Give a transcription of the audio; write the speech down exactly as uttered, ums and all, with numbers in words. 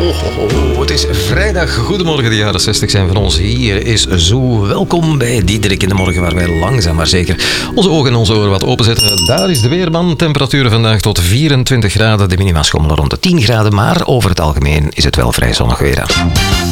Oh, het is vrijdag. Goedemorgen, de jaren zestig zijn van ons. Hier is Zo. Welkom bij Diederik in de Morgen, waar wij langzaam maar zeker onze ogen en onze oren wat openzetten. Daar is de weerman. Temperaturen vandaag tot vierentwintig graden. De minima schommelen rond de tien graden, maar over het algemeen is het wel vrij zonnig weer.